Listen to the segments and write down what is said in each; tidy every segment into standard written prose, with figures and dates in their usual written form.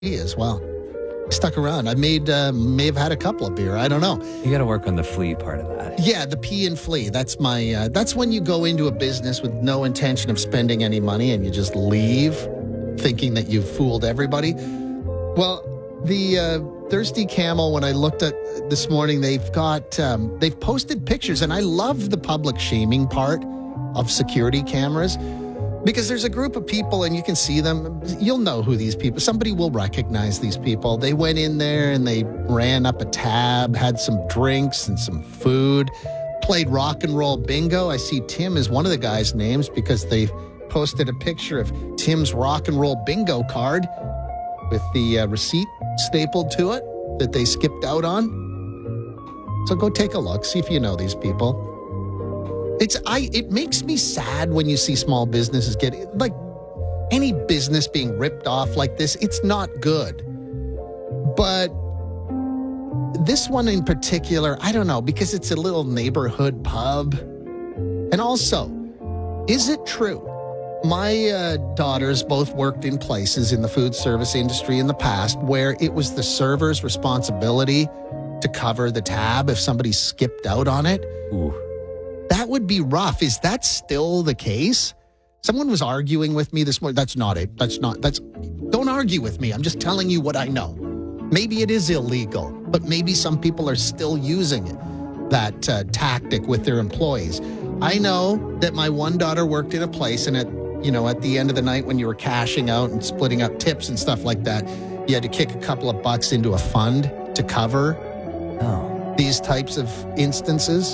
as well. Stuck around. I may have had a couple of beer. I don't know. You got to work on the flea part of that. Yeah, the pee and flea. That's my. That's when you go into a business with no intention of spending any money and you just leave, thinking that you've fooled everybody. Well, the Thirsty Camel. When I looked at this morning, they've posted pictures, and I love the public shaming part of security cameras. Because there's a group of people and you can see them. You'll know who these people, somebody will recognize these people. They went in there and they ran up a tab, had some drinks and some food, played rock and roll bingo. I see Tim is one of the guys' names because they posted a picture of Tim's rock and roll bingo card with the receipt stapled to it that they skipped out on. So go take a look, see if you know these people. It makes me sad when you see small businesses like any business being ripped off like this. It's not good. But this one in particular, I don't know, because it's a little neighborhood pub. And also, is it true? My daughters both worked in places in the food service industry in the past where it was the server's responsibility to cover the tab if somebody skipped out on it. Ooh. That would be rough. Is that still the case? Someone was arguing with me this morning. That's not it. Don't argue with me. I'm just telling you what I know. Maybe it is illegal, but maybe some people are still using that tactic with their employees. I know that my one daughter worked in a place, and at the end of the night when you were cashing out and splitting up tips and stuff like that, you had to kick a couple of bucks into a fund to cover these types of instances.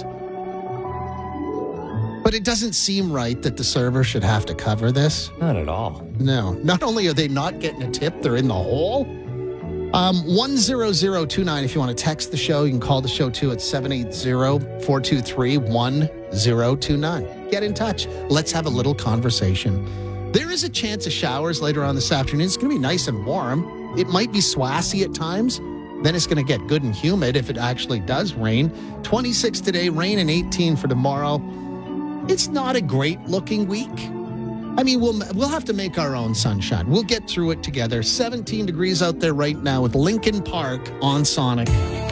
But it doesn't seem right that the server should have to cover this. Not at all. No. Not only are they not getting a tip, they're in the hole. 10029. If you want to text the show, you can call the show too at 780-423-1029. Get in touch. Let's have a little conversation. There is a chance of showers later on this afternoon. It's going to be nice and warm. It might be swassy at times. Then it's going to get good and humid if it actually does rain. 26 today, rain, and 18 for tomorrow. It's not a great-looking week. I mean, we'll have to make our own sunshine. We'll get through it together. 17 degrees out there right now with Lincoln Park on Sonic.